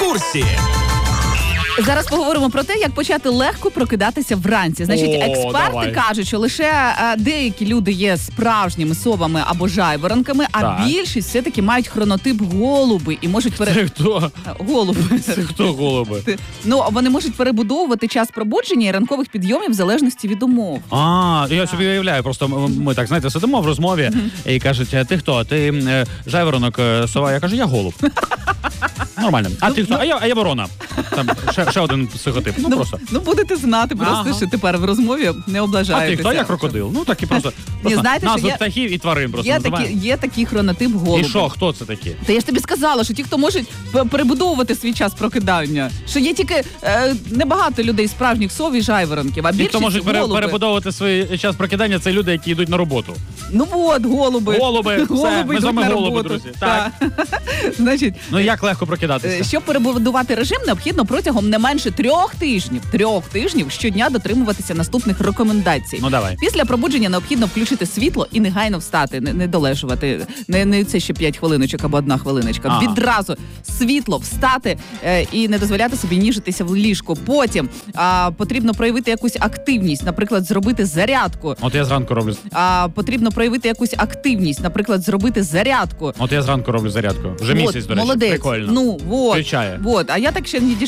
курсі. Зараз поговоримо про те, як почати легко прокидатися вранці. Значить, експерти кажуть, що лише деякі люди є справжніми совами або жайворонками, а більшість все-таки мають хронотип голуби і можуть Це хто? голуби. Це хто голуби? Ну, вони можуть перебудовувати час пробудження і ранкових підйомів в залежності від умов. Я собі уявляю, просто ми так, знаєте, сидимо в розмові і кажуть, ти хто? Ти жайворонок, сова? Я кажу, я голуб. Нормально. А ти хто? А я ворона. Там ще один психотип. Просто. Будете знати просто, що тепер в розмові не облажаєтеся. А ти хто? Я крокодил. Ну, так і просто назви птахів і тварин просто називаємо. Є такий хронотип голуба. І що? Хто це такі? Та я ж тобі сказала, що ті, хто можуть перебудовувати свій час прокидання, що є тільки небагато людей справжніх сов і жайворонків, а більшість голуби. Ті, хто можуть перебудовувати свій час прокидання, це люди, які йдуть на роботу. Ну от, голуби. Голуби, все, ми з вами голуби, друзі. Так. Значить, ну як легко прокидатися? Щоб перебудувати режим, необхідно протягом не менше 3 тижнів щодня дотримуватися наступних рекомендацій. Ну давай. Після пробудження необхідно включити світло і негайно встати, не долежувати. Не це ще 5 хвилиночок або 1 хвилиночка. Відразу світло, встати і не дозволяти собі ніжитися в ліжку. Потім потрібно проявити якусь активність, наприклад, зробити зарядку. От я зранку роблю. Потрібно проявити якусь активність, наприклад, зробити зарядку. От я зранку роблю зарядку. Вже місяць, до речі. Молодець. Прикольно. Ну, Включає. А я так ще не дійшла